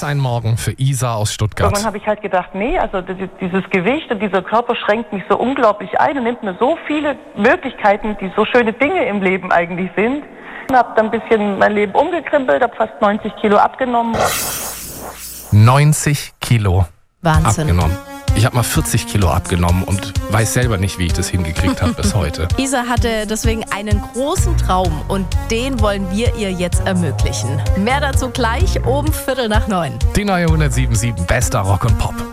einen Morgen für Isa aus Stuttgart. Irgendwann habe ich halt gedacht, nee, also dieses Gewicht und dieser Körper schränkt mich so unglaublich ein und nimmt mir so viele Möglichkeiten, die so schöne Dinge im Leben eigentlich sind. Ich habe dann ein bisschen mein Leben umgekrempelt, habe fast 90 Kilo abgenommen. 90 Kilo Wahnsinn. abgenommen. Ich habe mal 40 Kilo abgenommen und weiß selber nicht, wie ich das hingekriegt habe bis heute. Isa hatte deswegen einen großen Traum und den wollen wir ihr jetzt ermöglichen. Mehr dazu gleich um 8:45. Die neue 107.7 Bester Rock und Pop.